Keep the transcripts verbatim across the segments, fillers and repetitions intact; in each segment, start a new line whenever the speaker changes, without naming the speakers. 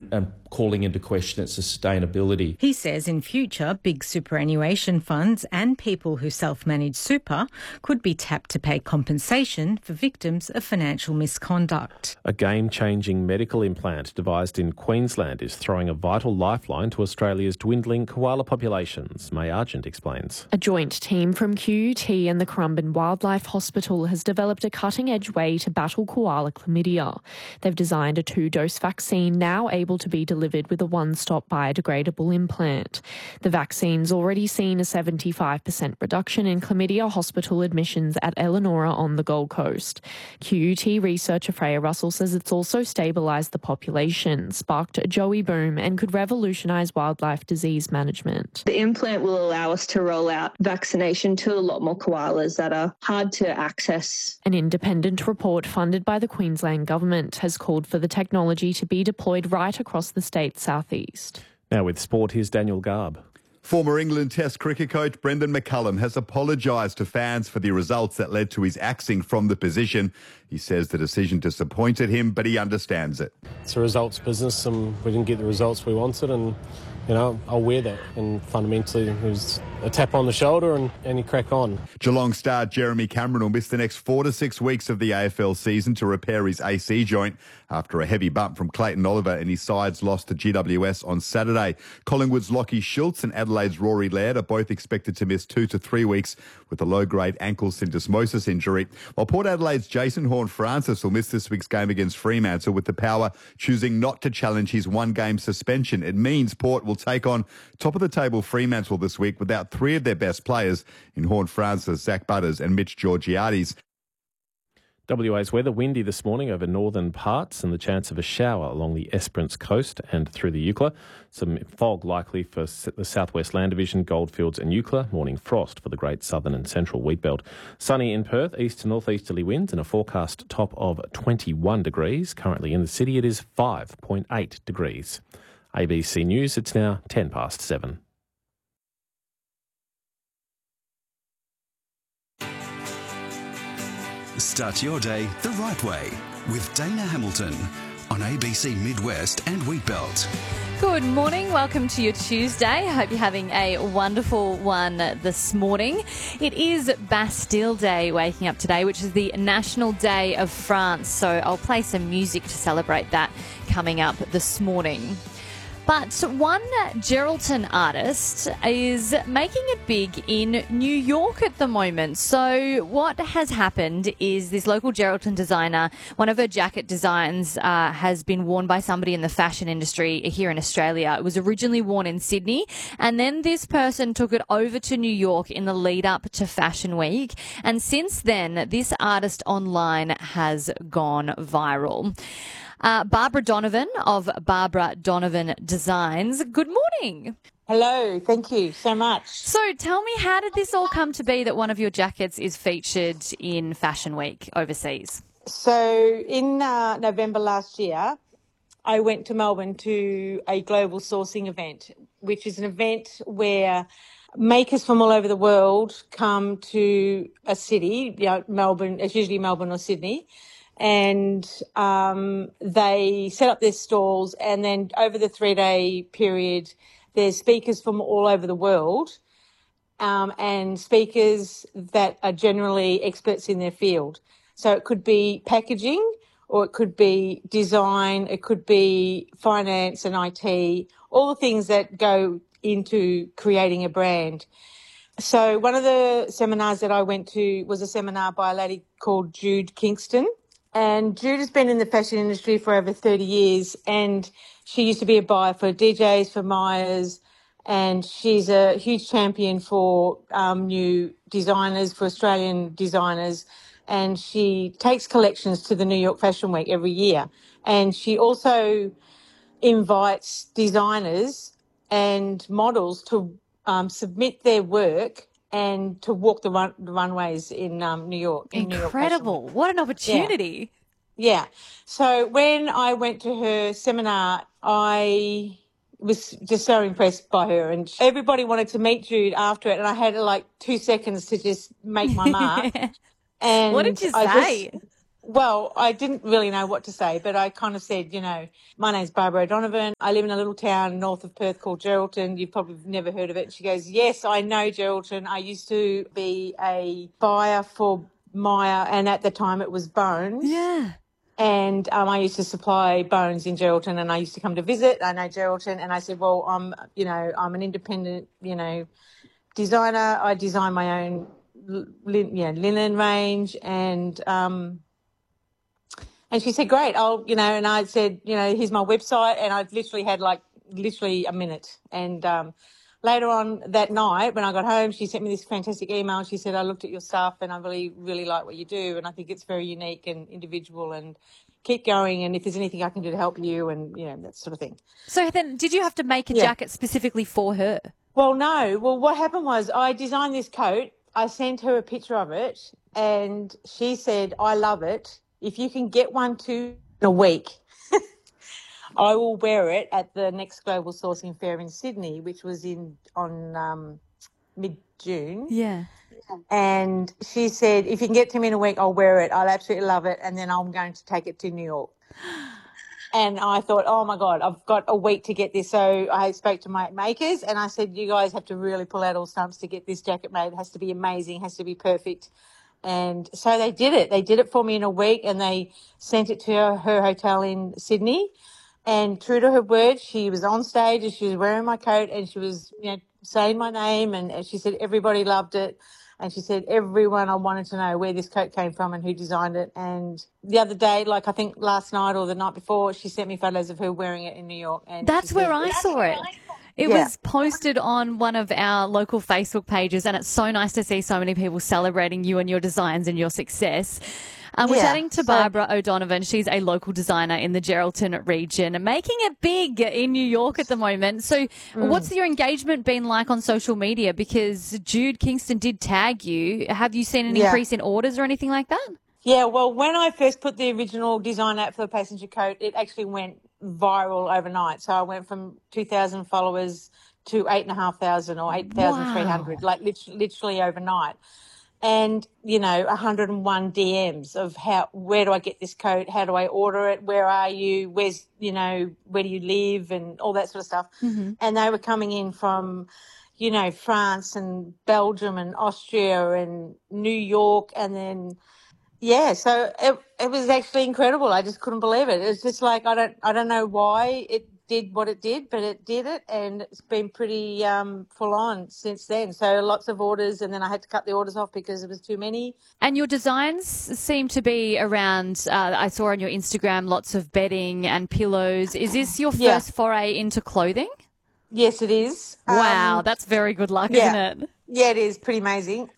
and calling into question its sustainability.
He says in future, big superannuation funds and people who self-manage super could be tapped to pay compensation for victims of financial misconduct.
A game-changing medical implant devised in Queensland is throwing a vital lifeline to Australia's dwindling koala populations. May Argent explains.
A joint team from Q U T and the Currumbin Wildlife Hospital has developed a cutting-edge way to battle koala chlamydia. They've designed a two-dose vaccine now able to be delivered with a one-stop biodegradable implant. The vaccine's already seen a seventy-five percent reduction in chlamydia hospital admissions at Elanora on the Gold Coast. Q U T researcher Freya Russell says it's also stabilised the population, sparked a joey boom and could revolutionise wildlife disease management.
The implant will allow us to roll out vaccination to a lot more koalas that are hard to access.
An independent report funded by the Queensland Government has called for the technology to be deployed right across the state's southeast.
Now with sport, here's Daniel Garb.
Former England Test cricket coach Brendan McCullum has apologised to fans for the results that led to his axing from the position. He says the decision disappointed him, but he understands it.
It's a results business and we didn't get the results we wanted, and, you know, I'll wear that. And fundamentally, it was a tap on the shoulder and, and you crack on.
Geelong star Jeremy Cameron will miss the next four to six weeks of the A F L season to repair his A C joint after a heavy bump from Clayton Oliver and his side's loss to G W S on Saturday. Collingwood's Lockie Schultz and Adelaide's Rory Laird are both expected to miss two to three weeks with a low-grade ankle syndesmosis injury, while Port Adelaide's Jason Horne-Francis will miss this week's game against Fremantle with the Power choosing not to challenge his one-game suspension. It means Port will take on top-of-the-table Fremantle this week without three of their best players in Horne-Francis, Zach Butters and Mitch Georgiades.
W A's weather, windy this morning over northern parts and the chance of a shower along the Esperance coast and through the Eucla. Some fog likely for the southwest land division, Goldfields and Eucla. Morning frost for the Great Southern and Central Wheatbelt. Sunny in Perth, east to northeasterly winds and a forecast top of twenty-one degrees. Currently in the city it is five point eight degrees. A B C News, it's now ten past seven.
Start your day the right way with Dana Hamilton on A B C Midwest and Wheatbelt.
Good morning. Welcome to your Tuesday. I hope you're having a wonderful one this morning. It is Bastille Day waking up today, which is the National Day of France. So I'll play some music to celebrate that coming up this morning. But one Geraldton artist is making it big in New York at the moment. So what has happened is this local Geraldton designer, one of her jacket designs uh, has been worn by somebody in the fashion industry here in Australia. It was originally worn in Sydney, and then this person took it over to New York in the lead up to Fashion Week. And since then, this artist online has gone viral. Uh, Barbara Donovan of Barbara Donovan Designs. Good morning.
Hello, thank you so much.
So tell me, how did this all come to be that one of your jackets is featured in Fashion Week overseas?
So in uh, November last year, I went to Melbourne to a global sourcing event, which is an event where makers from all over the world come to a city, you know, Melbourne, it's usually Melbourne or Sydney, and um, they set up their stalls, and then over the three-day period, there's speakers from all over the world um, and speakers that are generally experts in their field. So it could be packaging, or it could be design, it could be finance and I T, all the things that go into creating a brand. So one of the seminars that I went to was a seminar by a lady called Jude Kingston. And Jude has been in the fashion industry for over thirty years, and she used to be a buyer for D Js, for Myers, and she's a huge champion for um, new designers, for Australian designers, and she takes collections to the New York Fashion Week every year. And she also invites designers and models to um, submit their work and to walk the, run, the runways in um, New York. In
Incredible.
New York
what an opportunity.
Yeah. yeah. So when I went to her seminar, I was just so impressed by her, and everybody wanted to meet Jude after it, and I had like two seconds to just make my mark. And
what did you
I
say?
Just, Well, I didn't really know what to say, but I kind of said, you know, my name's Barbara O'Donovan. I live in a little town north of Perth called Geraldton. You've probably never heard of it. She goes, yes, I know Geraldton. I used to be a buyer for Myer, and at the time it was Bones.
Yeah.
And um, I used to supply Bones in Geraldton, and I used to come to visit. I know Geraldton, and I said, well, I'm, you know, I'm an independent, you know, designer. I design my own, lin- yeah, linen range, and um, and she said, great. I'll, you know, and I said, you know, here's my website, and I literally had like literally a minute, and um, later on that night when I got home, she sent me this fantastic email. She said, I looked at your stuff and I really, really like what you do, and I think it's very unique and individual, and keep going, and if there's anything I can do to help you, and, you know, that sort of thing.
So then did you have to make a
Yeah.
jacket specifically for her?
Well, no. Well, what happened was I designed this coat. I sent her a picture of it, and she said, I love it. If you can get one to in a week, I will wear it at the next Global Sourcing Fair in Sydney, which was in on um, mid-June.
Yeah.
And she said, if you can get to me in a week, I'll wear it. I'll absolutely love it. And then I'm going to take it to New York. And I thought, oh, my God, I've got a week to get this. So I spoke to my makers and I said, you guys have to really pull out all stumps to get this jacket made. It has to be amazing. It has to be perfect. And so they did it. They did it for me in a week, and they sent it to her, her hotel in Sydney. And true to her word, she was on stage and she was wearing my coat, and she was, you know, saying my name, and, and she said everybody loved it. And she said everyone I wanted to know where this coat came from and who designed it. And the other day, like I think last night or the night before, she sent me photos of her wearing it in New York. And
That's
she
where
said,
I saw it. It
Yeah.
was posted on one of our local Facebook pages, and it's so nice to see so many people celebrating you and your designs and your success. Um, we're
Yeah,
chatting to
so-
Barbara O'Donovan. She's a local designer in the Geraldton region, making it big in New York at the moment. So what's your engagement been like on social media? Because Jude Kingston did tag you. Have you seen an
Yeah.
increase in orders or anything like that?
Yeah, well, when I first put the original design out for the passenger coat, it actually went viral overnight. So I went from two thousand followers to eight thousand five hundred or eight thousand three hundred,
Wow.
like lit- literally overnight. And, you know, one hundred one D Ms of how, where do I get this coat? How do I order it? Where are you? Where's, you know, where do you live? And all that sort of stuff.
Mm-hmm.
And they were coming in from, you know, France and Belgium and Austria and New York, and then, yeah, so it it was actually incredible. I just couldn't believe it. It's just like I don't I don't know why it did what it did, but it did it, and it's been pretty um, full on since then. So lots of orders, and then I had to cut the orders off because there was too many.
And your designs seem to be around, uh, I saw on your Instagram, lots of bedding and pillows. Is this your first
Yeah.
foray into clothing?
Yes, it is.
Wow,
Um,
that's very good luck,
yeah.
isn't it?
Yeah, it is pretty amazing.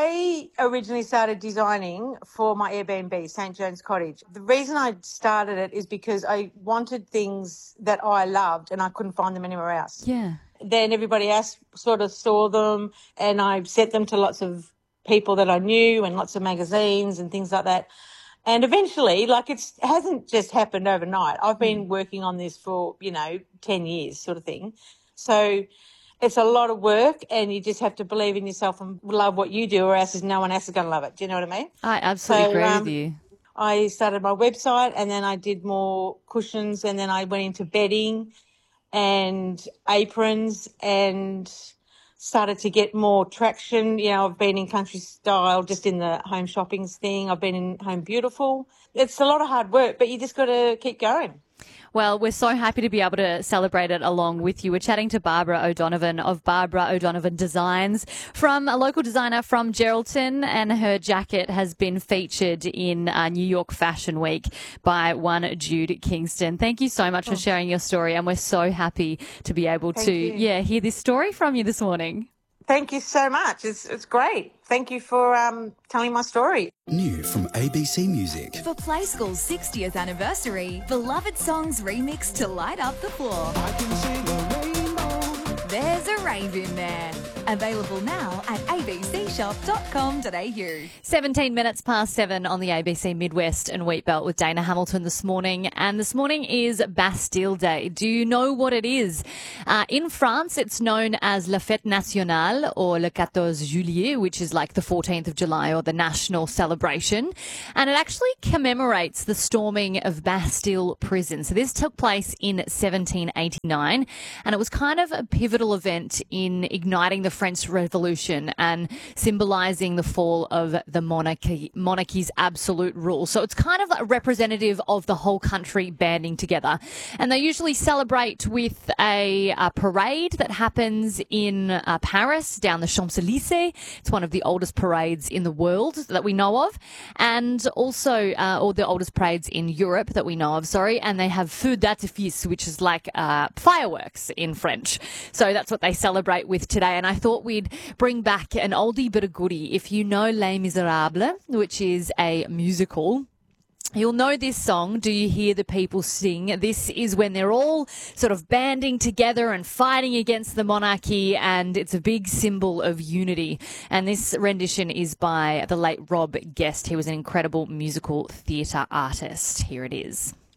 I originally started designing for my Airbnb, Saint John's Cottage. The reason I started it is because I wanted things that I loved and I couldn't find them anywhere else.
Yeah.
Then everybody else sort of saw them, and I sent them to lots of people that I knew and lots of magazines and things like that. And eventually, like it's, it hasn't just happened overnight. I've been working on this for, you know, ten years sort of thing. So it's a lot of work, and you just have to believe in yourself and love what you do, or else no one else is going to love it. Do you know what I mean?
I absolutely
So,
agree
um,
with you.
I started my website, and then I did more cushions, and then I went into bedding and aprons and started to get more traction. You know, I've been in Country Style, just in the home shoppings thing. I've been in Home Beautiful. It's a lot of hard work, but you just got to keep going.
Well, we're so happy to be able to celebrate it along with you. We're chatting to Barbara O'Donovan of Barbara O'Donovan Designs, from a local designer from Geraldton, and her jacket has been featured in uh, New York Fashion Week by one Jude Kingston. Thank you so much for sharing your story, and we're so happy to be able
Thank
to
you.
yeah hear this story from you this morning.
Thank you so much. It's it's great. Thank you for um, telling my story.
New from A B C Music.
For Play School's sixtieth anniversary, beloved songs remixed to light up the floor.
I can sing a rainbow
There's a rave in there. Available now at a b c shop dot com dot a u.
seventeen minutes past seven on the A B C Midwest and Wheatbelt with Dana Hamilton this morning. And this morning is Bastille Day. Do you know what it is? Uh, in France, it's known as La Fête Nationale or Le quatorze juillet, which is like the fourteenth of July or the national celebration. And it actually commemorates the storming of Bastille Prison. So this took place in seventeen eighty-nine, and it was kind of a pivotal event in igniting the French Revolution and symbolising the fall of the monarchy, monarchy's absolute rule. So it's kind of like representative of the whole country banding together. And they usually celebrate with a, a parade that happens in uh, Paris down the Champs-Élysées. It's one of the oldest parades in the world that we know of, and also uh, or the oldest parades in Europe that we know of, sorry. And they have feux d'artifice, which is like uh, fireworks in French. So that's what they celebrate with today. And I thought we'd bring back an oldie but a goodie. If you know Les Miserables, which is a musical, you'll know this song. Do you hear the people sing? This is when they're all sort of banding together and fighting against the monarchy, and it's a big symbol of unity. And this rendition is by the late Rob Guest. He was an incredible musical theatre artist. Here it is.